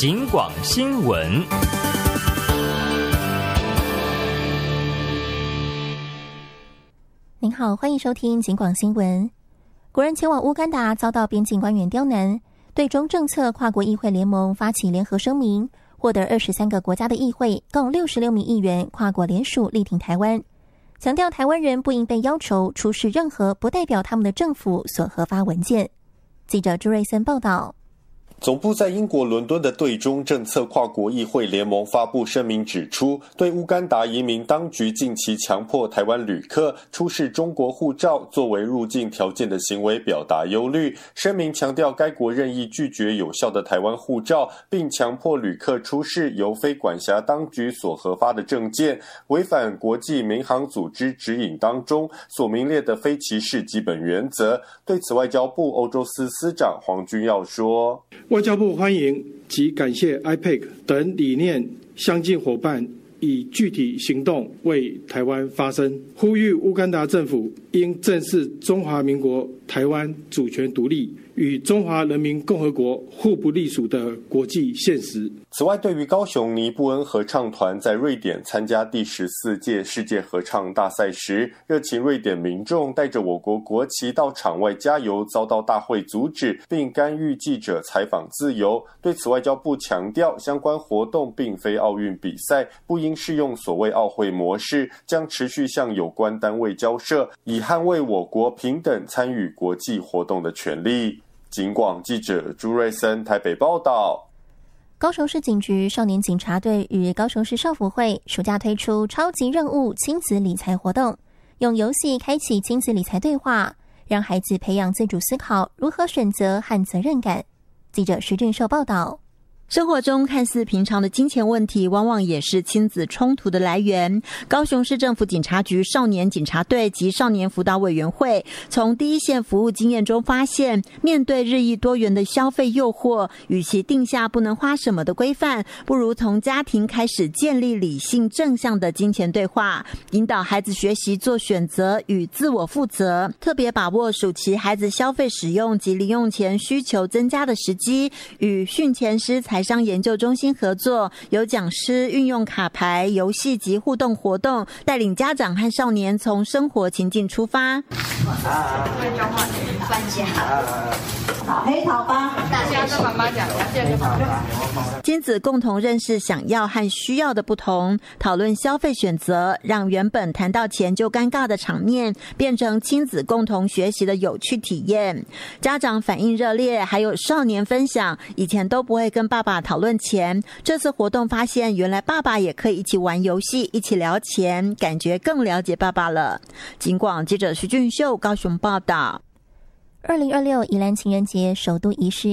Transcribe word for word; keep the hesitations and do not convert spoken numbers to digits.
警广新闻。 您好，欢迎收听警广新闻。国人前往乌干达遭到边境官员刁难，对中政策跨国议会联盟发起联合声明，获得二十三个国家的议会共六十六名议员跨国联署力挺台湾，强调台湾人不应被要求出示任何不代表他们的政府所核发文件。记者朱瑞森报道。 总部在英国伦敦的对中政策跨国议会联盟发布声明指出，对乌干达移民当局近期强迫台湾旅客出示中国护照作为入境条件的行为表达忧虑。声明强调，该国任意拒绝有效的台湾护照，并强迫旅客出示由非管辖当局所核发的证件，违反国际民航组织指引当中所明列的非歧视基本原则。对此，外交部欧洲司司长黄君耀说， 外交部欢迎及感谢 I P E C 等理念相近伙伴以具体行动为台湾发声，呼吁乌干达政府应正视中华民国台湾主权独立与中华人民共和国互不隶属的国际现实。 此外，对于高雄尼布恩合唱团在瑞典参加第十四届世界合唱大赛时，热情瑞典民众带着我国国旗到场外加油，遭到大会阻止，并干预记者采访自由。对此，外交部强调，相关活动并非奥运比赛，不应适用所谓奥会模式，将持续向有关单位交涉，以捍卫我国平等参与国际活动的权利。警广记者朱瑞森台北报道。 高雄市警局少年警察队与高雄市少辅会暑假推出超级任务亲子理财活动，用游戏开启亲子理财对话，让孩子培养自主思考，如何选择和责任感。记者徐俊寿报道。 生活中看似平常的金钱问题，往往也是亲子冲突的来源。高雄市政府警察局少年警察队及少年辅导委员会从第一线服务经验中发现，面对日益多元的消费诱惑，与其定下不能花什么的规范，不如从家庭开始建立理性正向的金钱对话，引导孩子学习做选择与自我负责，特别把握暑期孩子消费使用及零用钱需求增加的时机，与训前师财商研究中心合作，由讲师运用卡牌、游戏及互动活动，带领家长和少年从生活情境出发。 会交换搬家， 好，黑桃八， 大家跟妈妈讲，要见跟妈妈。 亲子共同认识想要和需要的不同，讨论消费选择，让原本谈到钱就尴尬的场面，变成亲子共同学习的有趣体验。家长反应热烈，还有少年分享，以前都不会跟爸爸讨论钱，这次活动发现，原来爸爸也可以一起玩游戏，一起聊钱，感觉更了解爸爸了。警广记者徐俊秀高雄报道。 二零二六宜兰情人节首度移师